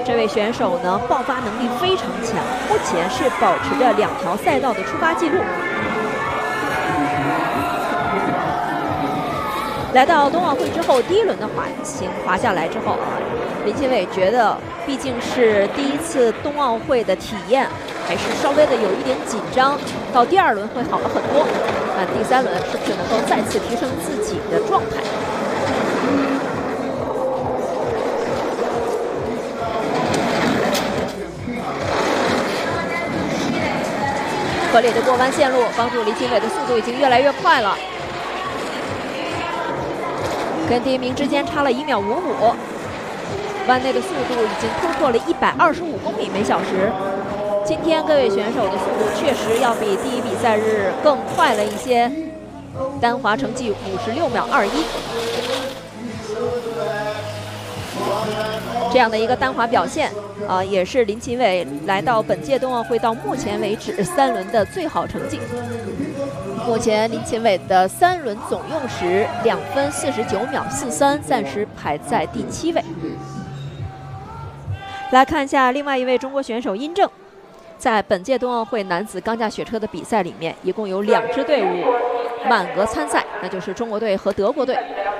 这位选手呢，爆发能力非常强，目前是保持着2条赛道的出发记录。来到冬奥会之后，第1轮的滑行滑下来之后啊，林钦伟觉得毕竟是第1次冬奥会的体验，还是稍微的有一点紧张。到第2轮会好了很多，那第3轮是不是能够再次提升自己的状态？合理的过弯线路，帮助林钦伟的速度已经越来越快了。跟第1名之间差了1秒55，弯内的速度已经突破了125公里每小时。今天各位选手的速度确实要比第1比赛日更快了一些，单滑成绩56秒21。这样的一个单滑表现也是林钦伟来到本届冬奥会到目前为止3轮的最好成绩。目前林钦伟的3轮总用时2分49秒43，暂时排在第7位。来看一下另外一位中国选手殷正，在本届冬奥会男子钢架雪车的比赛里面，一共有2支队伍满额参赛，那就是中国队和德国队。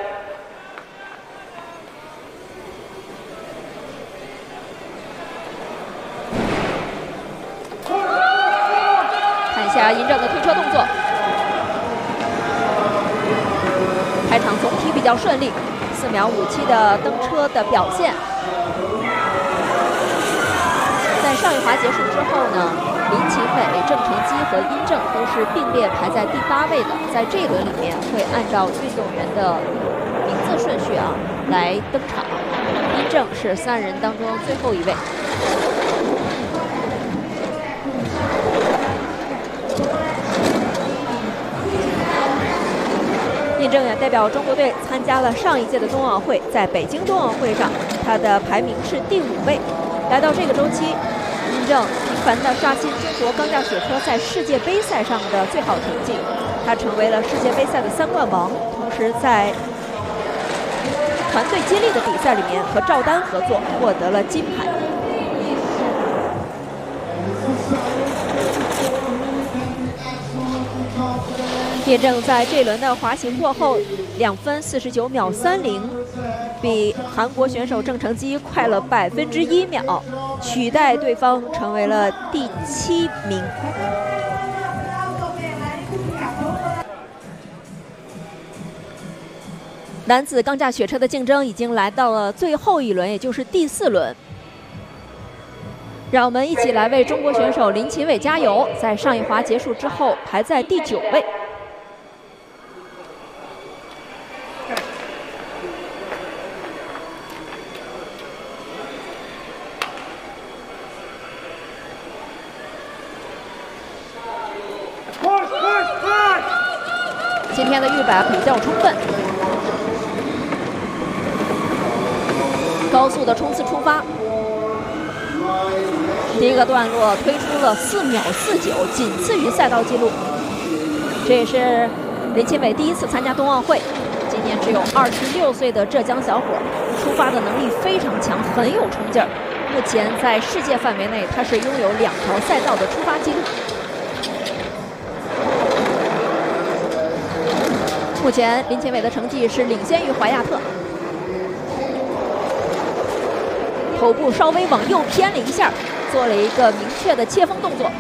看一下殷正的推车动作。开场总体比较顺利，4秒57的登车的表现。在上一滑结束之后呢，林钦伟、郑成基和殷正都是并列排在第8位的。在这一轮里面，会按照运动员的名字顺序来登场。殷正是3人当中最后1位。殷正也代表中国队参加了上一届的冬奥会，在北京冬奥会上，他的排名是第5位。来到这个周期，殷正频繁地刷新中国钢架雪车在世界杯赛上的最好成绩，他成为了世界杯赛的3冠王，同时在团队接力的比赛里面和赵丹合作获得了金牌。殷正在这轮的滑行过后2分49秒30，比韩国选手郑成基快了1秒，取代对方成为了第7名。男子钢架雪车的竞争已经来到了最后1轮，也就是第4轮。让我们一起来为中国选手林钦伟加油！在上一滑结束之后，排在第9位。今天的预摆比较充分，高速的冲刺出发。第1个段落推出了4秒49，仅次于赛道纪录。这也是林钦伟第1次参加冬奥会，今年只有26岁的浙江小伙，出发的能力非常强，很有冲劲儿。目前在世界范围内，他是拥有2条赛道的出发纪录。目前林钦伟的成绩是领先于怀亚特，头部稍微往右偏了一下，做了一个明确的切风动作。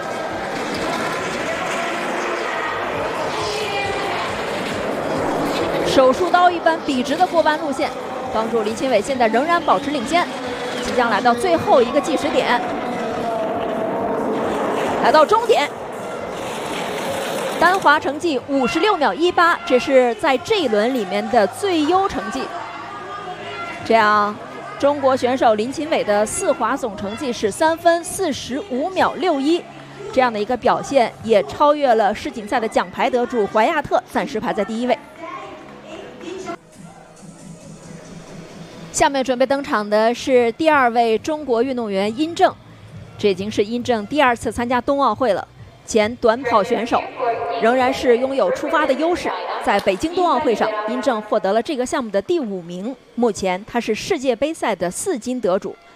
手术刀一般笔直的过弯路线，帮助林钦伟现在仍然保持领先。即将来到最后一个计时点，来到终点。单滑成绩56秒18，这是在这一轮里面的最优成绩。这样，中国选手林钦伟的4滑总成绩是3分45秒61，这样的一个表现也超越了世锦赛的奖牌得主怀亚特，暂时排在第1位。下面准备登场的是第2位中国运动员殷正，这已经是殷正第2次参加冬奥会了。前短跑选手，仍然是拥有出发的优势。在北京冬奥会上，殷正获得了这个项目的第5名。目前他是世界杯赛的4金得主。